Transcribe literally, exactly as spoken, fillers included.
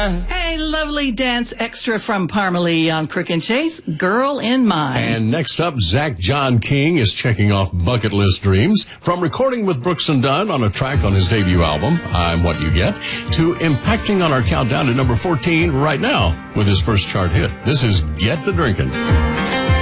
mine. Hey, lovely dance extra from Parmalee on Crook and Chase, Girl in Mine. And next up, Zach John King is checking off bucket list dreams. From recording with Brooks and Dunn on a track on his debut album, I'm What You Get, to impacting on our countdown to number fourteen right now with his first chart hit. This is Get to Drinking.